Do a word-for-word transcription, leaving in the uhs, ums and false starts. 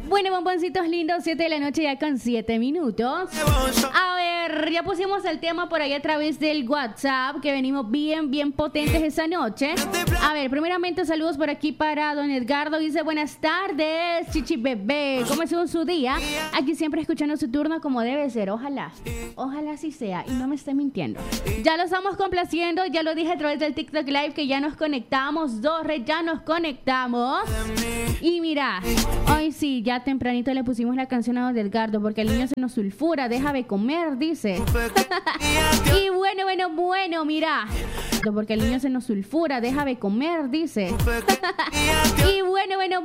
Bueno, bomboncitos lindos, siete de la noche ya con siete minutos. A ver, ya pusimos el tema por ahí a través del WhatsApp, que venimos bien, bien potentes esa noche. A ver, primeramente saludos por aquí para don Edgardo. Dice, buenas tardes, chichi bebé. ¿Cómo estuvo su día? Aquí siempre escuchando su turno como debe ser. Ojalá, ojalá así sea y no me esté mintiendo. Ya lo estamos complaciendo, ya lo dije a través del TikTok Live que ya nos conectamos, Dorre, ya nos conectamos. Y mira, hoy sí, ya tempranito le pusimos la canción a don Edgardo porque el niño se nos sulfura, deja de comer, dice. Y bueno, bueno, bueno, mira, porque el niño se nos sulfura, deja de comer, dice. Y bueno, bueno,